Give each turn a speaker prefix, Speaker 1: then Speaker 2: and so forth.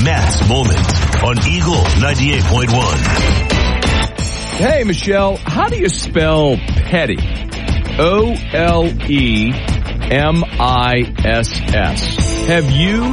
Speaker 1: Matt's Moment on Eagle 98.1.
Speaker 2: Hey, Michelle, how do you spell petty? Olemiss. Have you